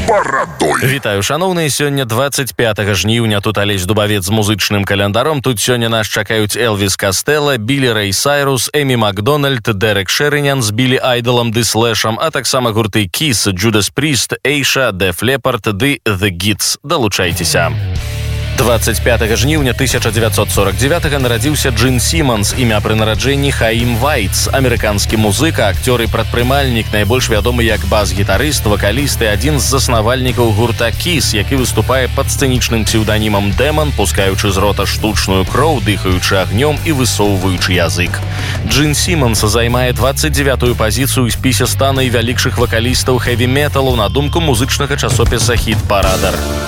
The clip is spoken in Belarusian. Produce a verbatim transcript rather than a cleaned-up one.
барадой. Вітаю, шаноўныя, сёння двадцать пятага жніўня. Тут Алесь Дубавец з музычным календаром. Тут сёння нас чакаюць Элвис Костелло, Білі Рэй Сайрус, Эмі Макдональд, Дерек Шерынян з Білі Айдолам ды Слэшам, а таксама гурты Kiss, Judas Priest, Эйша, Def Leppard ды The Gits. Далучайцеся. двадцать пятага жніўня тысяча дзевяцьсот сорок девятага нарадзіўся Джин Сіммонс, імя пры нараджэнні Хаім Вайтс, амерыканскі музыка, акцёр і прадпрымальнік, найбольш вядомы як бас-гітарыст, вакаліст і адзін з заснавальнікаў гурта Kiss, які выступае пад сцэнічным псеўданімам Дэман, пускаючы з рота штучную кроў, дыхаючы агнём і высоўваючы язык. Джин Сіммонс займае двадцать девятую пазіцыю ў спісе ста найвялікшых вакалістаў хэві-металу на думку музычнага часопіса «Хіт-парадар».